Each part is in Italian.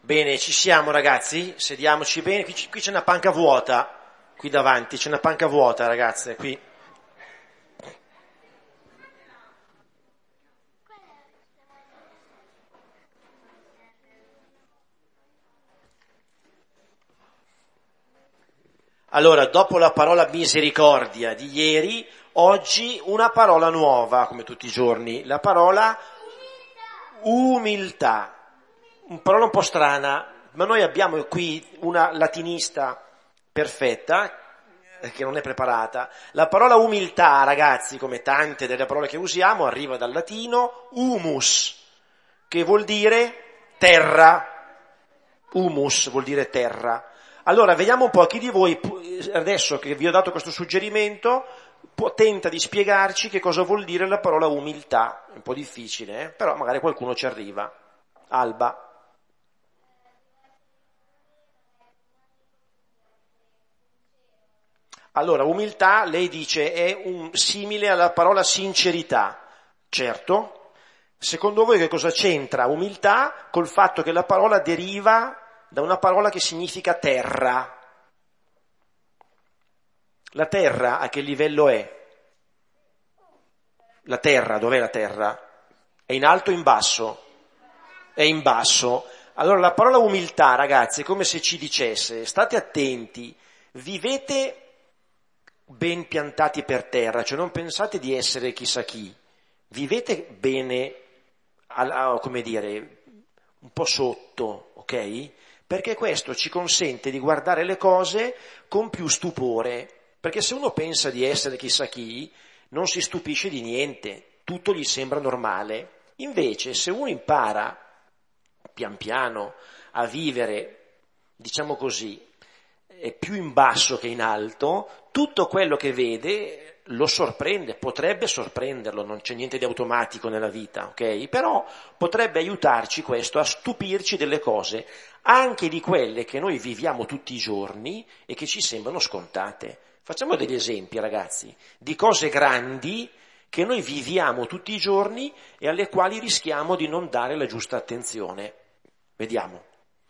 Bene, ci siamo ragazzi? Sediamoci bene. Qui c'è una panca vuota, qui davanti, c'è una panca vuota ragazze, qui. Allora, dopo la parola misericordia di ieri, oggi una parola nuova, come tutti i giorni, la parola umiltà. Una parola un po' strana, ma noi abbiamo qui una latinista perfetta, che non è preparata. La parola umiltà, ragazzi, come tante delle parole che usiamo, arriva dal latino humus, che vuol dire terra. Humus vuol dire terra. Allora, vediamo un po' chi di voi, adesso che vi ho dato questo suggerimento, tenta di spiegarci che cosa vuol dire la parola umiltà. È un po' difficile, però magari qualcuno ci arriva. Alba. Allora, umiltà, lei dice, è simile alla parola sincerità. Certo. Secondo voi che cosa c'entra umiltà col fatto che la parola deriva da una parola che significa terra? La terra a che livello è? La terra, dov'è la terra? È in alto o in basso? È in basso. Allora la parola umiltà, ragazzi, è come se ci dicesse, state attenti, vivete ben piantati per terra, cioè non pensate di essere chissà chi, vivete bene, come dire, un po' sotto, ok? Perché questo ci consente di guardare le cose con più stupore, perché se uno pensa di essere chissà chi, non si stupisce di niente, tutto gli sembra normale. Invece se uno impara pian piano a vivere, diciamo così, più in basso che in alto, tutto quello che vede lo sorprende, potrebbe sorprenderlo, non c'è niente di automatico nella vita, ok? Però potrebbe aiutarci questo a stupirci delle cose, anche di quelle che noi viviamo tutti i giorni e che ci sembrano scontate. Facciamo degli esempi, ragazzi, di cose grandi che noi viviamo tutti i giorni e alle quali rischiamo di non dare la giusta attenzione. Vediamo.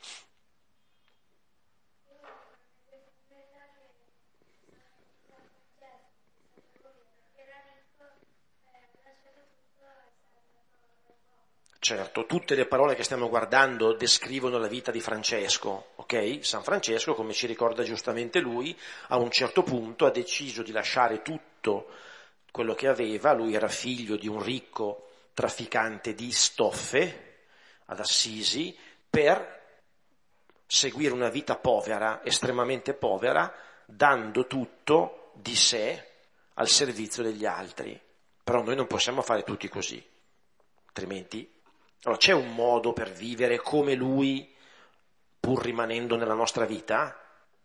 Certo, tutte le parole che stiamo guardando descrivono la vita di Francesco, ok? San Francesco, come ci ricorda giustamente lui, a un certo punto ha deciso di lasciare tutto quello che aveva, lui era figlio di un ricco trafficante di stoffe ad Assisi, per seguire una vita povera, estremamente povera, dando tutto di sé al servizio degli altri. Però noi non possiamo fare tutti così, altrimenti... Allora, c'è un modo per vivere come lui, pur rimanendo nella nostra vita?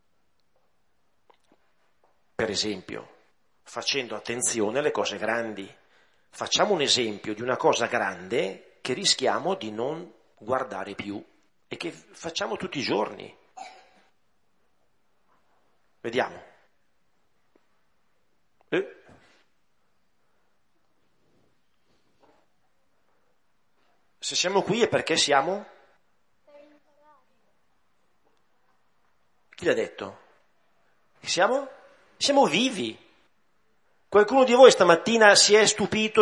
Per esempio, facendo attenzione alle cose grandi. Facciamo un esempio di una cosa grande che rischiamo di non guardare più e che facciamo tutti i giorni. Vediamo. Se siamo qui è perché siamo? Chi l'ha detto? Siamo? Siamo vivi. Qualcuno di voi stamattina si è stupito